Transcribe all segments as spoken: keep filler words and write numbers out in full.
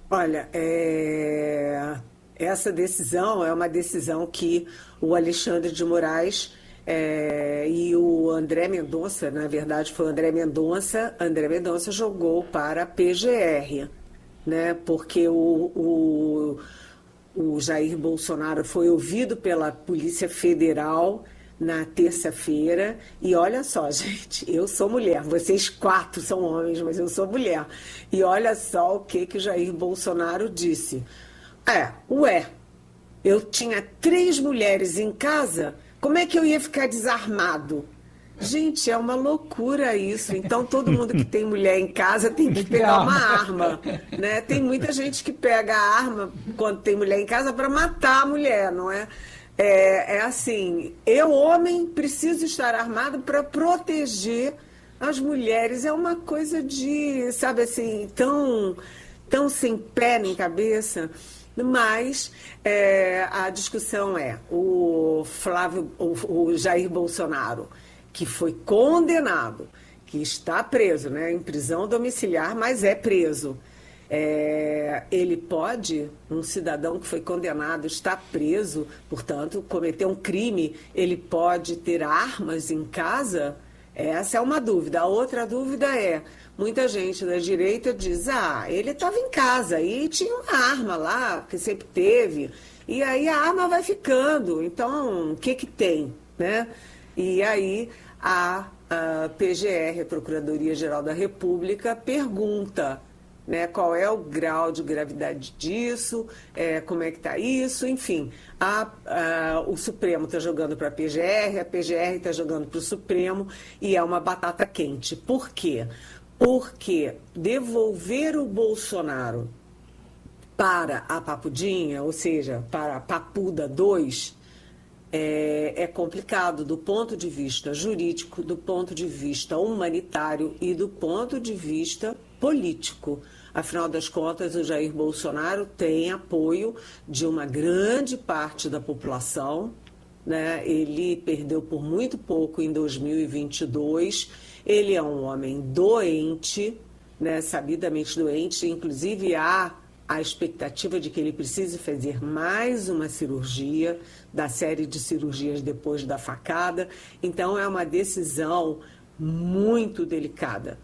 Olha, é, essa decisão é uma decisão que o Alexandre de Moraes é, e o André Mendonça, na verdade foi o André Mendonça, André Mendonça jogou para a P G R, né? Porque o, o, o Jair Bolsonaro foi ouvido pela Polícia Federal na terça-feira. E olha só, gente, eu sou mulher, vocês quatro são homens, mas eu sou mulher. E olha só o que que o Jair Bolsonaro disse. É, ué, eu tinha três mulheres em casa, como é que eu ia ficar desarmado? Gente, é uma loucura isso. Então, todo mundo que tem mulher em casa tem que Tem que ter pegar uma arma. arma, né? Tem muita gente que pega a arma quando tem mulher em casa para matar a mulher, não é? É, é assim, eu, homem, preciso estar armado para proteger as mulheres. É uma coisa de, sabe assim, tão, tão sem pé nem cabeça. Mas é, a discussão é o Flávio, o, o Jair Bolsonaro, que foi condenado, que está preso, né, em prisão domiciliar, mas é preso. É, ele pode, um cidadão que foi condenado, está preso, portanto, cometeu um crime, ele pode ter armas em casa? Essa é uma dúvida. A outra dúvida é, muita gente da direita diz, ah, ele estava em casa e tinha uma arma lá, que sempre teve, e aí a arma vai ficando, então o que que tem, né? E aí a, a P G R, a Procuradoria-Geral da República, pergunta, né, qual é o grau de gravidade disso, é, como é que está isso, enfim. A, a, o Supremo está jogando para a P G R, a P G R está jogando para o Supremo e é uma batata quente. Por quê? Porque devolver o Bolsonaro para a Papudinha, ou seja, para a Papuda dois, é, é complicado do ponto de vista jurídico, do ponto de vista humanitário e do ponto de vista político. Afinal das contas, o Jair Bolsonaro tem apoio de uma grande parte da população, né? Ele perdeu por muito pouco em dois mil e vinte e dois. Ele é um homem doente, né? Sabidamente doente, inclusive há a expectativa de que ele precise fazer mais uma cirurgia, da série de cirurgias depois da facada. Então, é uma decisão muito delicada.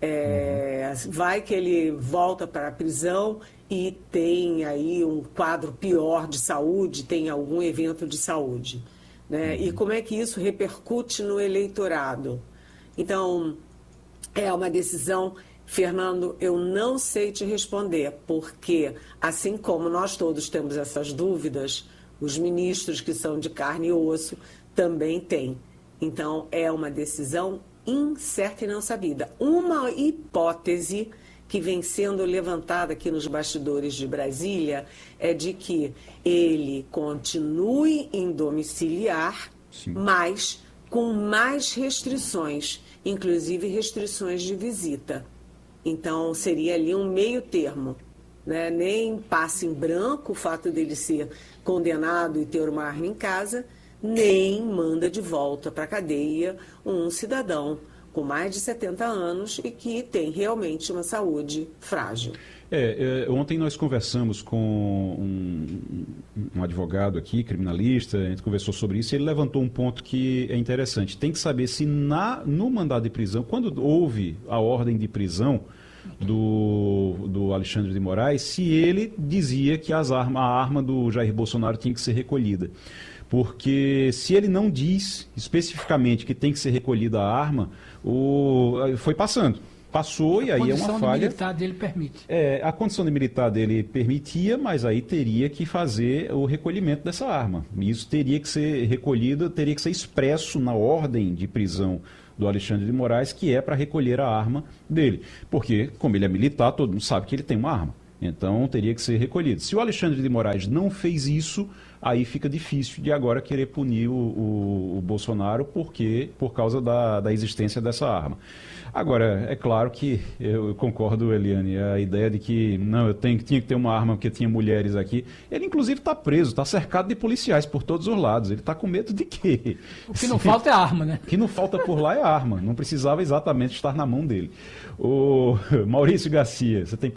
É, vai que ele volta para a prisão e tem aí um quadro pior de saúde, tem algum evento de saúde, né? E como é que isso repercute no eleitorado? Então, é uma decisão, Fernando, eu não sei te responder, porque assim como nós todos temos essas dúvidas, os ministros que são de carne e osso também têm. Então, é uma decisão incerta e não sabida. Uma hipótese que vem sendo levantada aqui nos bastidores de Brasília é de que ele continue em domiciliar, Sim. mas com mais restrições, inclusive restrições de visita. Então, seria ali um meio termo, né? Nem passe em branco o fato dele ser condenado e ter uma arma em casa, nem manda de volta para a cadeia um cidadão com mais de setenta anos e que tem realmente uma saúde frágil. É, é, ontem nós conversamos com um, um advogado aqui, criminalista, a gente conversou sobre isso e ele levantou um ponto que é interessante. Tem que saber se na, no mandado de prisão, quando houve a ordem de prisão do, do Alexandre de Moraes, se ele dizia que as arma, a arma do Jair Bolsonaro tinha que ser recolhida. Porque se ele não diz especificamente que tem que ser recolhida a arma, o, foi passando. Passou e aí é uma falha. A condição militar dele permite. É, a condição de militar dele permitia, mas aí teria que fazer o recolhimento dessa arma. E isso teria que ser recolhido, teria que ser expresso na ordem de prisão do Alexandre de Moraes, que é para recolher a arma dele. Porque, como ele é militar, todo mundo sabe que ele tem uma arma. Então, teria que ser recolhido. Se o Alexandre de Moraes não fez isso, aí fica difícil de agora querer punir o, o, o Bolsonaro porque, por causa da, da existência dessa arma. Agora, é claro que eu concordo, Eliane, a ideia de que não, eu tenho, tinha que ter uma arma porque tinha mulheres aqui. Ele, inclusive, está preso, está cercado de policiais por todos os lados. Ele está com medo de quê? O que não falta é arma, né? O que não falta por lá é arma. Não precisava exatamente estar na mão dele. O Maurício Garcia, você tem